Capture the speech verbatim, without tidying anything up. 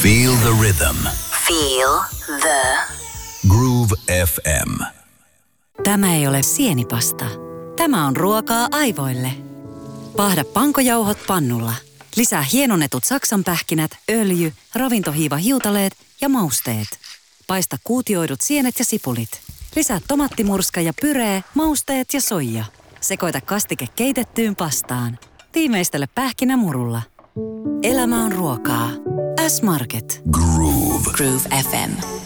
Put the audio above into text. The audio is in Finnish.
Feel the rhythm. Feel the Groove F M. Tämä ei ole sienipasta. Tämä on ruokaa aivoille. Paahda pankojauhot pannulla. Lisää hienonnetut saksanpähkinät, öljy, ravintohiiva hiutaleet ja mausteet. Paista kuutioidut sienet ja sipulit. Lisää tomattimurska ja pyree, mausteet ja soija. Sekoita kastike keitettyyn pastaan. Tiimeistele pähkinämurulla. Elämä on ruokaa. S-Market. Groove. Groove F M.